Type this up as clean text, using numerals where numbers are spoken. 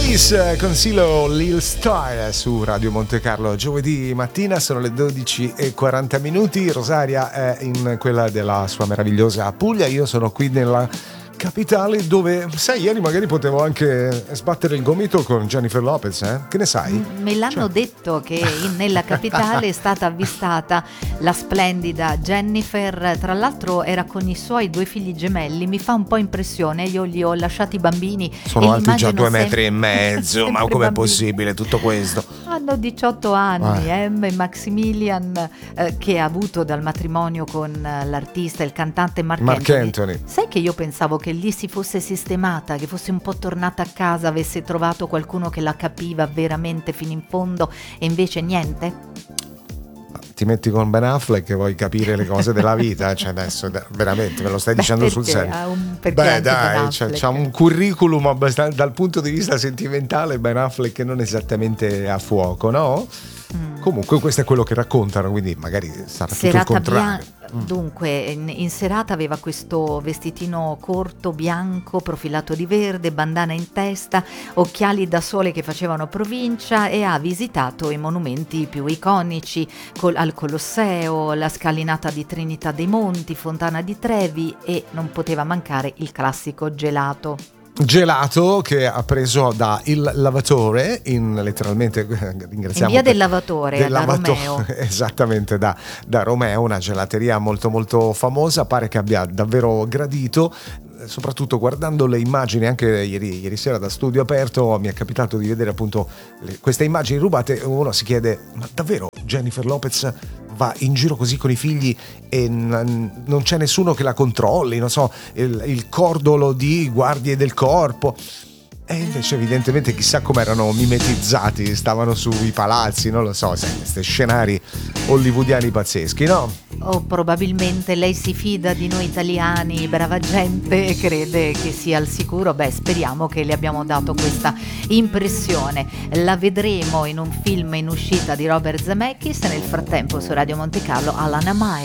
Police con Silo Lil Star su Radio Monte Carlo. Giovedì mattina sono le 12:40. Rosaria è in quella della sua meravigliosa Puglia. Io sono qui nella capitale dove, sai, ieri magari potevo anche sbattere il gomito con Jennifer Lopez, Che ne sai? Me l'hanno detto che nella capitale è stata avvistata la splendida Jennifer, tra l'altro era con i suoi 2 figli gemelli. Mi fa un po' impressione, io li ho lasciati bambini. Sono alti già 2,5 metri, ma com'è possibile tutto questo? Hanno 18 anni, Emma e Maximilian, che ha avuto dal matrimonio con l'artista, il cantante Marc Anthony. Sai che io pensavo che lì si fosse sistemata, che fosse un po' tornata a casa, avesse trovato qualcuno che la capiva veramente fino in fondo, e invece niente? Ti metti con Ben Affleck e vuoi capire le cose della vita, cioè adesso veramente me lo stai dicendo sul serio. Beh dai, c'ha un curriculum abbastanza, dal punto di vista sentimentale Ben Affleck non esattamente a fuoco, no? Comunque questo è quello che raccontano, quindi magari sarà tutto il contrario. Dunque in serata aveva questo vestitino corto bianco profilato di verde, bandana in testa, occhiali da sole che facevano provincia, e ha visitato i monumenti più iconici, al Colosseo, la scalinata di Trinità dei Monti, Fontana di Trevi, e non poteva mancare il classico gelato Che ha preso da Il Lavatore, letteralmente ringraziamo, in via del Lavatore, da Romeo. Esattamente, da Romeo, una gelateria molto molto famosa. Pare che abbia davvero gradito, soprattutto guardando le immagini. Anche ieri sera da studio aperto mi è capitato di vedere appunto queste immagini rubate. Uno si chiede: ma davvero Jennifer Lopez va in giro così con i figli e non c'è nessuno che la controlli, non so, il cordolo di guardie del corpo? E invece evidentemente chissà come erano mimetizzati, stavano sui palazzi, non lo so, questi scenari hollywoodiani pazzeschi, no? O probabilmente lei si fida di noi italiani, brava gente, e crede che sia al sicuro. Beh, speriamo che le abbiamo dato questa impressione. La vedremo in un film in uscita di Robert Zemeckis. Nel frattempo su Radio Monte Carlo, Alana Mai.